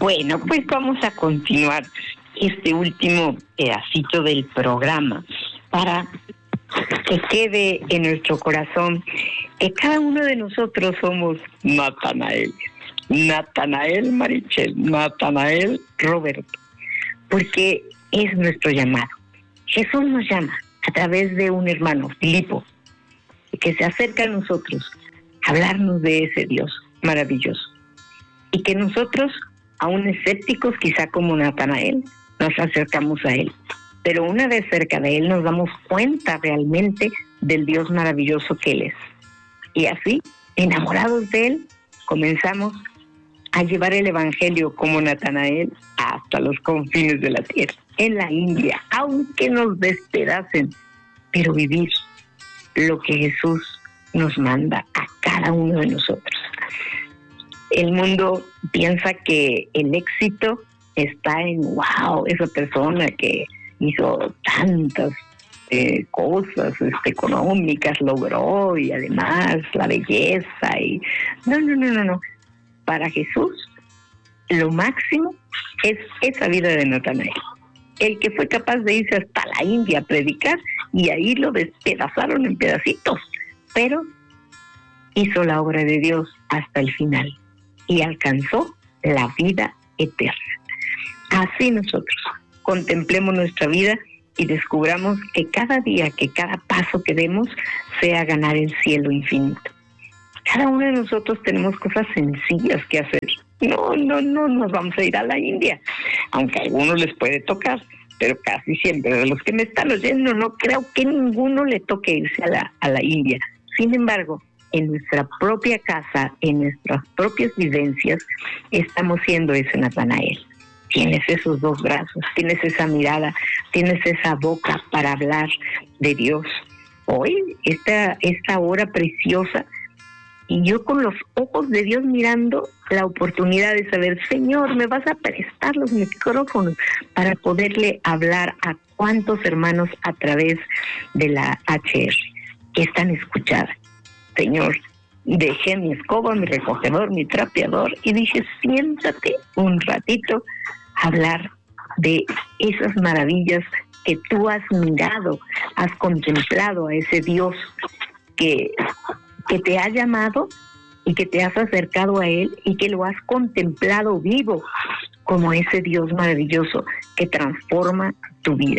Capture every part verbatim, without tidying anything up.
Bueno, pues vamos a continuar este último pedacito del programa para que quede en nuestro corazón que cada uno de nosotros somos Natanael. Natanael Marichel, Natanael Roberto, porque es nuestro llamado. Jesús nos llama a través de un hermano, Filipo, que se acerca a nosotros a hablarnos de ese Dios maravilloso. Y que nosotros, aún escépticos, quizá como Natanael, nos acercamos a Él. Pero una vez cerca de Él nos damos cuenta realmente del Dios maravilloso que Él es. Y así, enamorados de Él, comenzamos a llevar el Evangelio como Natanael hasta los confines de la tierra, en la India, aunque nos despedacen, pero vivir lo que Jesús nos manda a cada uno de nosotros. El mundo piensa que el éxito está en, wow, esa persona que hizo tantas eh, cosas este, económicas, logró, y además la belleza. y No, no, no, no, no. Para Jesús, lo máximo es esa vida de Natanael. El que fue capaz de irse hasta la India a predicar y ahí lo despedazaron en pedacitos, pero hizo la obra de Dios hasta el final y alcanzó la vida eterna. Así nosotros contemplemos nuestra vida y descubramos que cada día, que cada paso que demos sea ganar el cielo infinito. Cada uno de nosotros tenemos cosas sencillas que hacer. No, no, no nos vamos a ir a la India, aunque a algunos les puede tocar, pero casi siempre de los que me están oyendo no creo que ninguno le toque irse a la, a la India. Sin embargo, en nuestra propia casa, en nuestras propias vivencias, estamos siendo ese Natanael. Tienes esos dos brazos, tienes esa mirada, tienes esa boca para hablar de Dios. Hoy, esta, esta hora preciosa, y yo con los ojos de Dios mirando la oportunidad de saber, Señor, me vas a prestar los micrófonos para poderle hablar a cuántos hermanos a través de la H R que están escuchadas. Señor, dejé mi escoba, mi recogedor, mi trapeador y dije, siéntate un ratito a hablar de esas maravillas que tú has mirado, has contemplado a ese Dios que... que te ha llamado y que te has acercado a Él y que lo has contemplado vivo como ese Dios maravilloso que transforma tu vida.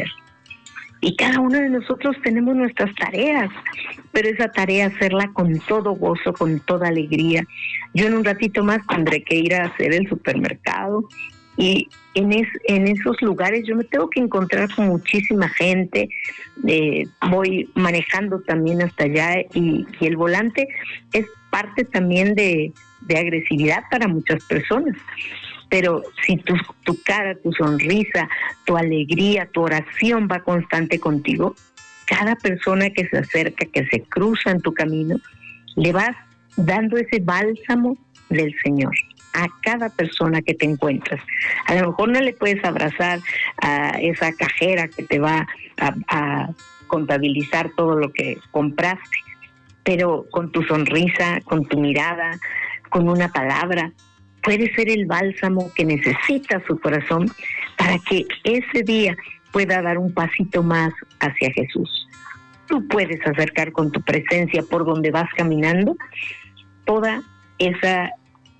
Y cada uno de nosotros tenemos nuestras tareas, pero esa tarea hacerla con todo gozo, con toda alegría. Yo en un ratito más tendré que ir a hacer el supermercado y en, es, en esos lugares yo me tengo que encontrar con muchísima gente. Eh, voy manejando también hasta allá y, y el volante es parte también de, de agresividad para muchas personas. Pero si tu, tu cara, tu sonrisa, tu alegría, tu oración va constante contigo, cada persona que se acerca, que se cruza en tu camino, le vas dando ese bálsamo del Señor a cada persona que te encuentras. A lo mejor no le puedes abrazar a esa cajera que te va a, a contabilizar todo lo que compraste, pero con tu sonrisa, con tu mirada, con una palabra, puede ser el bálsamo que necesita su corazón para que ese día pueda dar un pasito más hacia Jesús. Tú puedes acercar con tu presencia por donde vas caminando toda esa,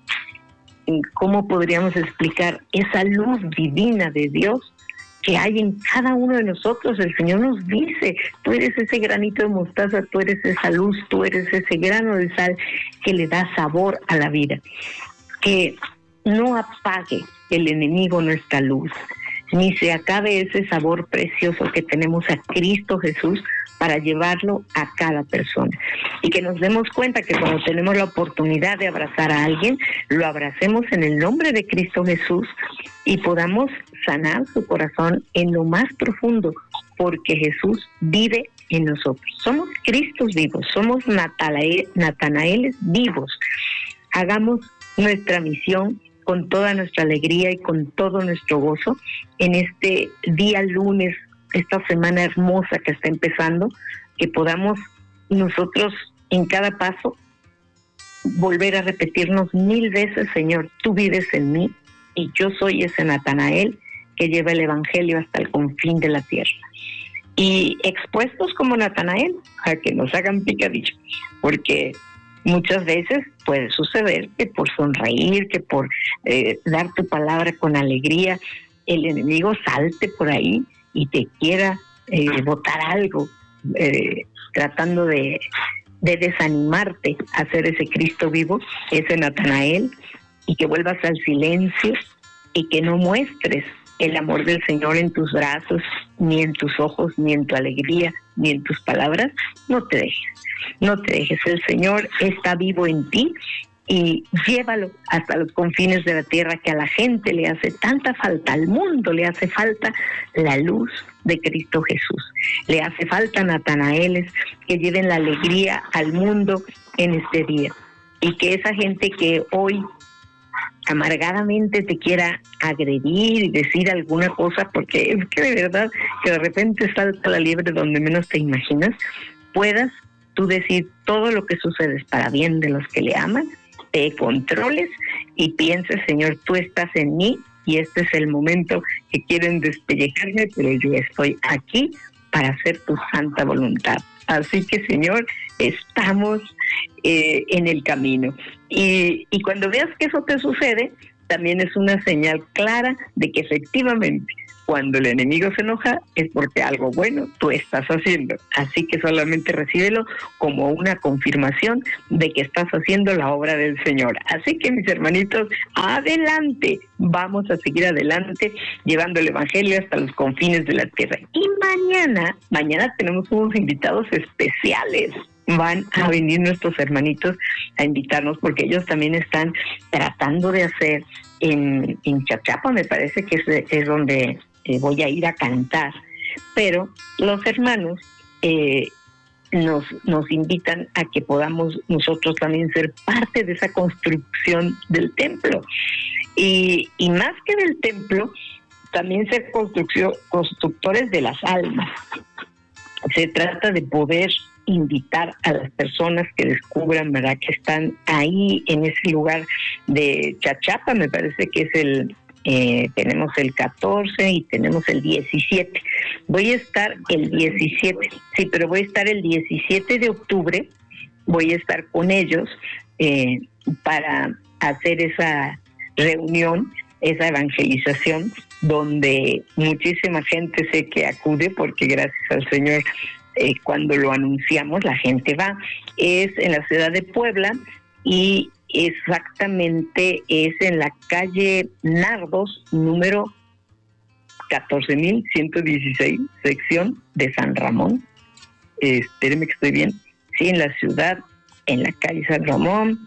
¿cómo podríamos explicar? Esa luz divina de Dios que hay en cada uno de nosotros. El Señor nos dice, tú eres ese granito de mostaza, tú eres esa luz, tú eres ese grano de sal que le da sabor a la vida. Que no apague el enemigo nuestra luz, ni se acabe ese sabor precioso que tenemos a Cristo Jesús para llevarlo a cada persona. Y que nos demos cuenta que cuando tenemos la oportunidad de abrazar a alguien, lo abracemos en el nombre de Cristo Jesús y podamos sanar su corazón en lo más profundo, porque Jesús vive en nosotros. Somos Cristos vivos, somos Natanael, Natanaeles vivos. Hagamos nuestra misión con toda nuestra alegría y con todo nuestro gozo en este día lunes, esta semana hermosa que está empezando, que podamos nosotros en cada paso volver a repetirnos mil veces, Señor, tú vives en mí, y yo soy ese Natanael que lleva el evangelio hasta el confín de la tierra. Y expuestos como Natanael a que nos hagan picadillo, porque muchas veces puede suceder que por sonreír, que por eh, dar tu palabra con alegría, el enemigo salte por ahí y te quiera eh, botar algo, eh, tratando de, de desanimarte a ser ese Cristo vivo, ese Natanael, y que vuelvas al silencio y que no muestres el amor del Señor en tus brazos, ni en tus ojos, ni en tu alegría, ni en tus palabras. No te dejes, no te dejes. El Señor está vivo en ti y llévalo hasta los confines de la tierra, que a la gente le hace tanta falta, al mundo le hace falta la luz de Cristo Jesús. Le hace falta Natanaeles que lleven la alegría al mundo en este día, y que esa gente que hoy amargadamente te quiera agredir y decir alguna cosa, porque es que de verdad que de repente salta la liebre donde menos te imaginas, puedas tú decir todo lo que sucede es para bien de los que le aman, te controles y pienses, Señor, tú estás en mí y este es el momento que quieren despellejarme, pero yo estoy aquí para hacer tu santa voluntad. Así que, Señor, estamos eh, en el camino. Y, y cuando veas que eso te sucede, también es una señal clara de que efectivamente cuando el enemigo se enoja es porque algo bueno tú estás haciendo. Así que solamente recíbelo como una confirmación de que estás haciendo la obra del Señor. Así que, mis hermanitos, adelante. Vamos a seguir adelante llevando el evangelio hasta los confines de la tierra. Y mañana, mañana tenemos unos invitados especiales. Van a venir nuestros hermanitos a invitarnos, porque ellos también están tratando de hacer en, en Chachapa, me parece que es, es donde eh, voy a ir a cantar, pero los hermanos eh, nos, nos invitan a que podamos nosotros también ser parte de esa construcción del templo, y, y más que del templo, también ser construcción, constructores de las almas. Se trata de poder invitar a las personas que descubran, ¿verdad?, que están ahí en ese lugar de Chachapa. Me parece que es el, eh, tenemos el catorce y tenemos el diecisiete. Voy a estar el diecisiete, sí, pero voy a estar el diecisiete de octubre, voy a estar con ellos eh, para hacer esa reunión, esa evangelización, donde muchísima gente sé que acude, porque gracias al Señor, Eh, cuando lo anunciamos, la gente va. Es en la ciudad de Puebla y exactamente es en la calle Nardos, número catorce mil ciento dieciséis, sección de San Ramón. Eh, espérenme que estoy bien. Sí, en la ciudad, en la calle San Ramón.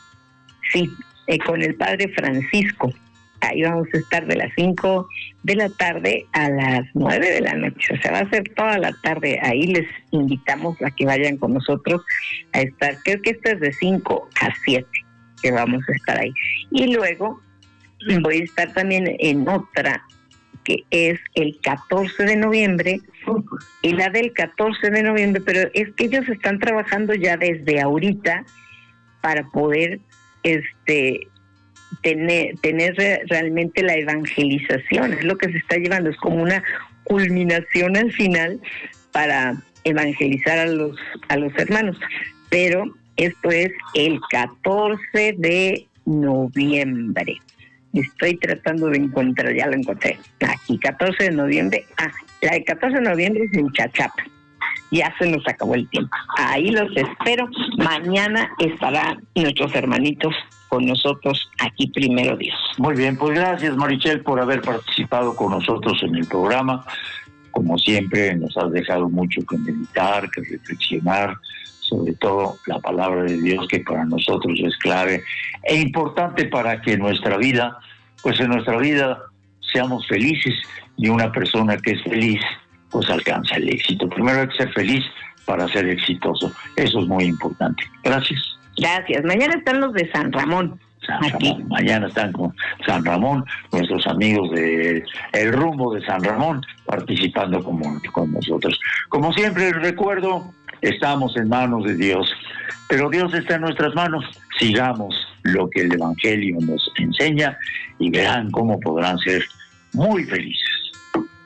Sí, eh, con el padre Francisco. Ahí vamos a estar de las cinco de la tarde a las nueve de la noche. O sea, va a ser toda la tarde. Ahí les invitamos a que vayan con nosotros a estar. Creo que esto es de cinco a siete que vamos a estar ahí. Y luego voy a estar también en otra, que es el catorce de noviembre. Y la del catorce de noviembre, pero es que ellos están trabajando ya desde ahorita para poder este tener, tener realmente la evangelización. Es lo que se está llevando, es como una culminación al final para evangelizar a los a los hermanos. Pero esto es el catorce de noviembre. Estoy tratando de encontrar, ya lo encontré. Aquí, catorce de noviembre. Ah, la de catorce de noviembre es en Chachapa. Ya se nos acabó el tiempo. Ahí los espero. Mañana estarán nuestros hermanitos con nosotros aquí, primero Dios. Muy bien, pues gracias, Marichel, por haber participado con nosotros en el programa. Como siempre, nos has dejado mucho que meditar, que reflexionar, sobre todo la palabra de Dios, que para nosotros es clave e importante para que nuestra vida, pues en nuestra vida seamos felices, y una persona que es feliz, pues alcanza el éxito. Primero hay que ser feliz para ser exitoso. Eso es muy importante. Gracias. Gracias. Mañana están los de San Ramón. San Ramón. Mañana están con San Ramón, nuestros amigos de El Rumbo de San Ramón, participando con, con nosotros. Como siempre, recuerdo, estamos en manos de Dios, pero Dios está en nuestras manos. Sigamos lo que el Evangelio nos enseña y verán cómo podrán ser muy felices.